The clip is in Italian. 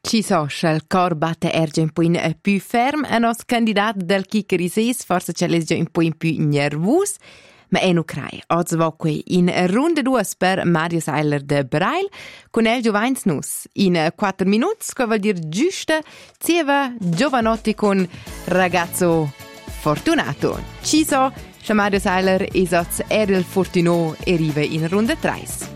Ci social, il cor batte erge un po' più ferm, e nos candidat del Chicherises forse c'è già un po' più nervus, ma è non crai. Oggi va qui in ronda 2 per Mario Seiler de Brail, con el Giovanni Nus. In 4 minuti, che vuol dire giusta, zieva giovanotti con ragazzo fortunato. Ci so, Mario Seiler esatto Eril Fortunato arriva in ronda 3.